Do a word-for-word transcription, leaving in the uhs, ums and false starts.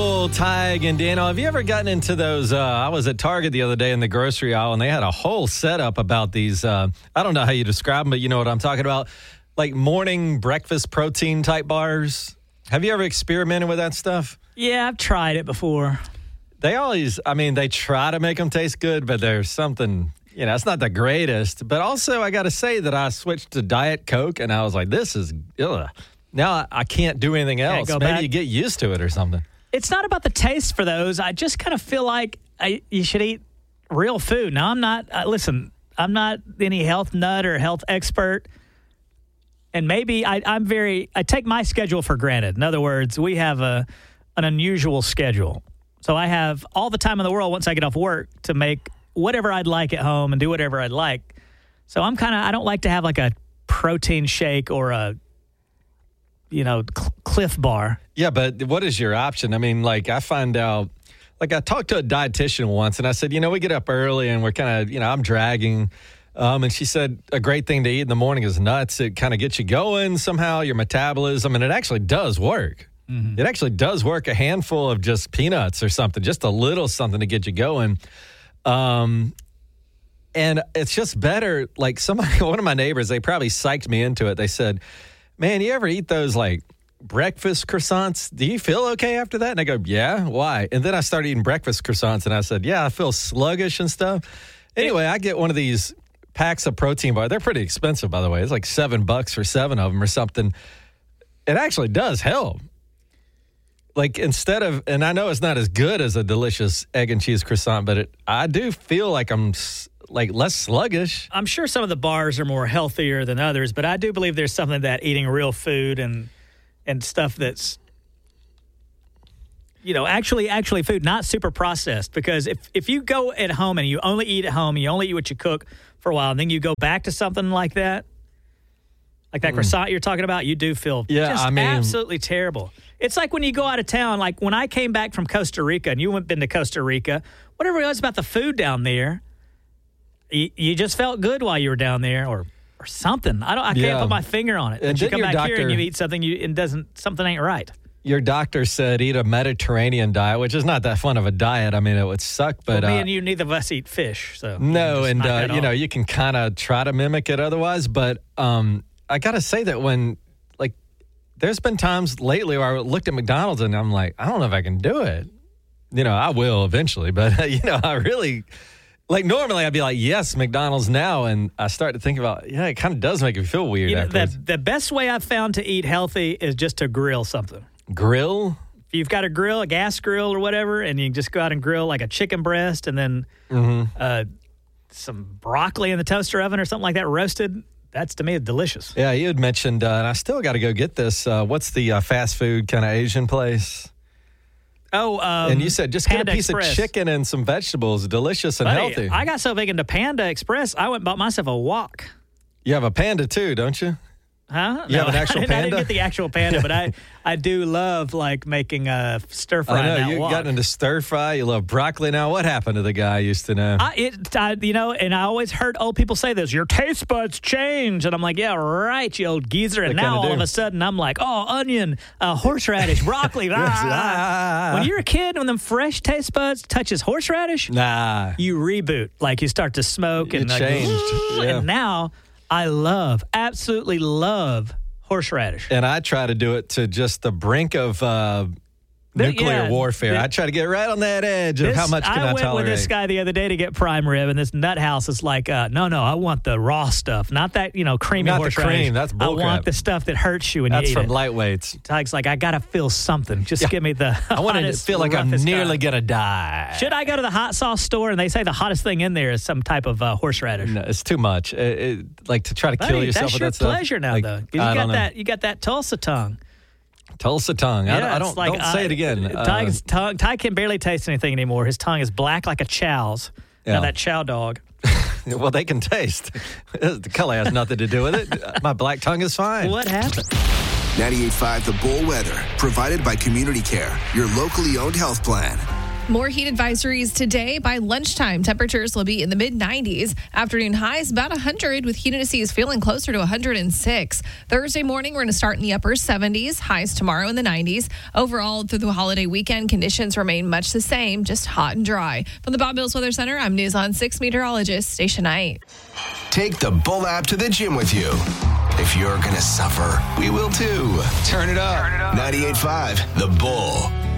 Tig and Daniel, have you ever gotten into those? Uh, I was at Target the other day in the grocery aisle, and they had a whole setup about these. Uh, I don't know how you describe them, but you know what I'm talking about. Like morning breakfast protein type bars. Have you ever experimented with that stuff? Yeah, I've tried it before. They always, I mean, they try to make them taste good, but there's something, you know, it's not the greatest. But also, I got to say that I switched to Diet Coke, and I was like, this is, ugh. Now I, I can't do anything else. Maybe back. You get used to it or something. It's not about the taste for those. I just kind of feel like I, you should eat real food. Now, I'm not, uh, listen, I'm not any health nut or health expert. And maybe I, I'm very, I take my schedule for granted. In other words, we have a an unusual schedule. So I have all the time in the world once I get off work to make whatever I'd like at home and do whatever I'd like. So I'm kind of, I don't like to have like a protein shake or a, you know, cl- Cliff Bar. Yeah, but what is your option? I mean, like I find out, like I talked to a dietitian once and I said, you know, we get up early and we're kind of, you know, I'm dragging. Um, and she said a great thing to eat in the morning is nuts. It kind of gets you going somehow, your metabolism, and it actually does work. Mm-hmm. It actually does work. A handful of just peanuts or something, just a little something to get you going. Um, and it's just better. Like somebody, one of my neighbors, they probably psyched me into it. They said, man, you ever eat those like breakfast croissants? Do you feel okay after that? And I go, yeah, why? And then I started eating breakfast croissants and I said, yeah, I feel sluggish and stuff. Anyway, I get one of these packs of protein bar. They're pretty expensive, by the way. It's like seven bucks for seven of them or something. It actually does help. Like instead of, and I know it's not as good as a delicious egg and cheese croissant, but it, I do feel like I'm like less sluggish. I'm sure some of the bars are more healthier than others, but I do believe there's something that eating real food and and stuff that's, you know, actually actually food, not super processed. Because if, if you go at home and you only eat at home, you only eat what you cook for a while, and then you go back to something like that, like that mm. croissant you're talking about, you do feel yeah, just I mean, absolutely terrible. It's like when you go out of town, like when I came back from Costa Rica, and you went been to Costa Rica, whatever it was about the food down there, you, you just felt good while you were down there, or or something. I don't. I can't yeah. put my finger on it. And you come back doctor, here and you eat something, you it doesn't something ain't right. Your doctor said eat a Mediterranean diet, which is not that fun of a diet. I mean, it would suck, but well, me uh, and you, neither of us eat fish, so no. And uh, you off. know, you can kind of try to mimic it otherwise, but um, I got to say that when like there's been times lately where I looked at McDonald's and I'm like, I don't know if I can do it. You know, I will eventually, but you know, I really. Like, normally I'd be like, yes, McDonald's now. And I start to think about, yeah, it kind of does make me feel weird. You know, afterwards. the, the best way I've found to eat healthy is just to grill something. Grill? If you've got a grill, a gas grill or whatever, and you just go out and grill like a chicken breast and then mm-hmm. uh, some broccoli in the toaster oven or something like that roasted, that's, to me, delicious. Yeah, you had mentioned, uh, and I still got to go get this. Uh, what's the uh, fast food kind of Asian place? Oh, um, and you said just Panda get a piece Express. of chicken and some vegetables, delicious and Buddy, healthy. I got so big into Panda Express, I went and bought myself a wok. You have a panda too, don't you? Huh? You no, have an actual I didn't, panda? I didn't get the actual panda, but I, I do love like making a stir fry. I know in that you wok. got into stir fry. You love broccoli. Now, what happened to the guy I used to know? I, it, I, you know, and I always heard old people say this: your taste buds change, and I'm like, yeah, right, you old geezer. And They now all do. of a sudden, I'm like, oh, onion, uh, horseradish, broccoli. ah, ah. When you're a kid, when them fresh taste buds touches horseradish, Nah, you reboot. Like you start to smoke It and like, changed. Yeah. And now I love, absolutely love horseradish. and I try to do it to just the brink of uh, The- nuclear yeah, warfare. the- I try to get right on that edge of This- how much can I, I went tolerate. with this guy the other day to get prime rib, and this nut house is like, uh, no, no, I want the raw stuff, not that, you know, creamy Not the horseradish. cream, that's I bullcrap. want the stuff that hurts you when That's you eat from it. lightweights. Tig's like, I gotta feel something. Just Yeah. give me the. I want to hottest, feel like I'm roughest nearly kind. gonna die. Should I go to the hot sauce store and they say the hottest thing in there is some type of uh, horseradish? No, it's too much. It, it, like to try to Buddy, kill yourself that's with your that stuff. pleasure now, Like, though. 'Cause You I got don't know. that. You got that Tulsa tongue. Tulsa tongue. I, Yeah, I it's don't. like, don't say uh, it again. Uh, Ty's tongue. Ty can barely taste anything anymore. His tongue is black like a chow's. Yeah. Now that chow dog. well, they can taste. The color has nothing to do with it. My black tongue is fine. What happened? ninety-eight point five The Bull Weather, provided by Community Care, your locally owned health plan. More heat advisories today. By lunchtime, temperatures will be in the mid nineties. Afternoon highs about one hundred, with humidity feeling closer to one hundred six. Thursday morning, we're going to start in the upper seventies. Highs tomorrow in the nineties. Overall, through the holiday weekend, conditions remain much the same, just hot and dry. From the Bob Mills Weather Center, I'm News on six meteorologist Stacia Knight. Take the Bull app to the gym with you. If you're going to suffer, we will too. Turn it up. Turn it up. ninety-eight point five, The Bull.